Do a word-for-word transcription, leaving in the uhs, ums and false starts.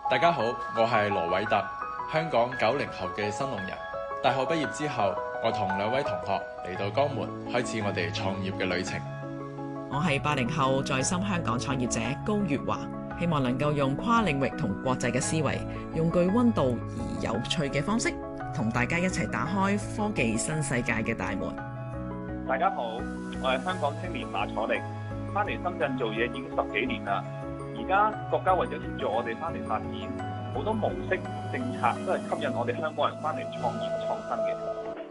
大家好，我係羅偉特，香港九零後嘅新農人。大學畢業之後，我同兩位同學嚟到江門，開始我哋創業嘅旅程。 我係八零後在深香港創業者高月華，希望能夠用跨領域同國際嘅思維，用具溫度而有趣嘅方式，同大家一齊打開科技新世界嘅大門。 大家好，我係香港青年馬楚力，翻嚟深圳做嘢已經十幾年啦。而家國家為咗協助我哋翻嚟發展，好多模式政策都係吸引我哋香港人翻嚟創業創新嘅。